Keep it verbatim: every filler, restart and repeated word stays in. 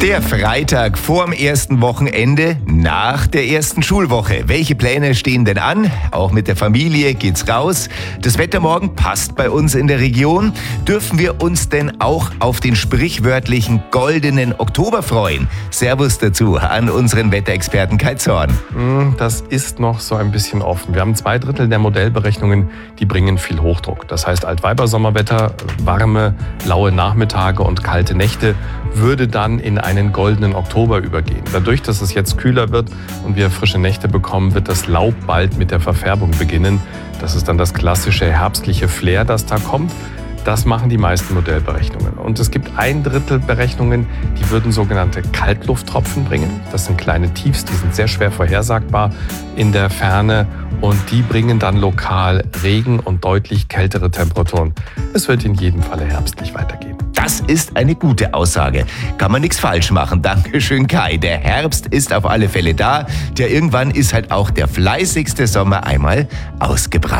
Der Freitag vorm ersten Wochenende nach der ersten Schulwoche. Welche Pläne stehen denn an? Auch mit der Familie geht's raus. Das Wetter morgen passt bei uns in der Region. Dürfen wir uns denn auch auf den sprichwörtlichen goldenen Oktober freuen? Servus dazu an unseren Wetterexperten Kai Zorn. Das ist noch so ein bisschen offen. Wir haben zwei Drittel der Modellberechnungen, die bringen viel Hochdruck. Das heißt, Altweiber-Sommerwetter, warme, laue Nachmittage und kalte Nächte würde dann in einen goldenen Oktober übergehen. Dadurch, dass es jetzt kühler wird und wir frische Nächte bekommen, wird das Laub bald mit der Verfärbung beginnen. Das ist dann das klassische herbstliche Flair, das da kommt. Das machen die meisten Modellberechnungen. Und es gibt ein Drittel Berechnungen, die würden sogenannte Kaltlufttropfen bringen. Das sind kleine Tiefs, die sind sehr schwer vorhersagbar in der Ferne und die bringen dann lokal Regen und deutlich kältere Temperaturen. Es wird in jedem Falle herbstlich weitergehen. Das ist eine gute Aussage. Kann man nichts falsch machen. Dankeschön, Kai. Der Herbst ist auf alle Fälle da. Ja, irgendwann ist halt auch der fleißigste Sommer einmal ausgebrannt.